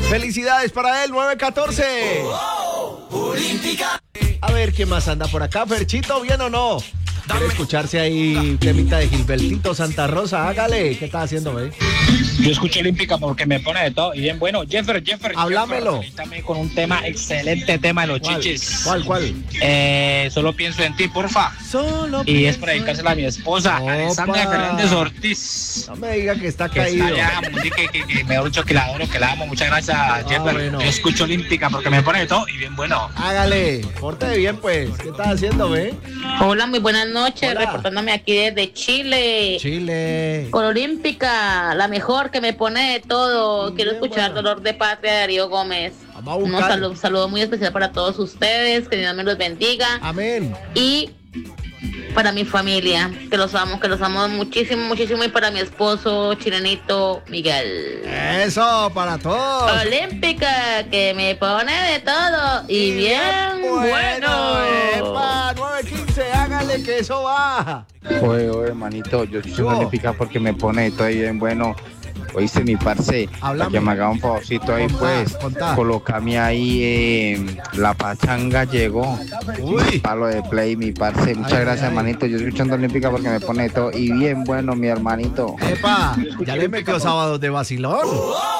Felicidades para él, 914. A ver quién más anda por acá. Ferchito, ¿bien o no? ¿Quiere escucharse ahí temita de Gilbertito Santa Rosa? Hágale. ¿Qué está haciendo, güey? Yo escucho Olímpica porque me pone de todo y bien bueno. Jeffer. Háblamelo. También con un tema, excelente tema de los chichis. ¿Cuál? Solo pienso en ti, porfa. Solo Y es para dedicársela a mi esposa, Opa. Alexandra Fernández Ortiz. No me diga que está Que caído. está allá, que mejor dicho que la adoro, que la amo. Muchas gracias, Jeffer. Bueno. Yo escucho Olímpica porque me pone de todo y bien bueno. Hágale. Porte bien, pues. ¿Qué estás haciendo, ve? Hola, muy buenas noches, Hola. reportándome aquí desde Chile. Chile. Con Olímpica, la mejor que me pone de todo. Quiero Bien, escuchar bueno. Dolor de Patria de Darío Gómez. Vamos a Un buscar. saludo muy especial para todos ustedes, que Dios me los bendiga. Amén. Y para mi familia, que los amo muchísimo, y para mi esposo chilenito Miguel. Eso, para todos. Olímpica, que me pone de todo y bien bueno. Epa, 915, hágale que eso va. Oye, hermanito, yo soy Yo. Olímpica porque me pone todo ahí bien bueno. Oíste, mi parce, Háblame. para que me haga un favorcito ahí, Contá, pues, contá. colócame ahí, la pachanga llegó. Uy. Palo de play, mi parce. Muchas Ay, gracias, ay. hermanito. Yo escuchando Olímpica porque me pone todo y bien bueno, mi hermanito. Epa, ya le metió sábados de vacilón.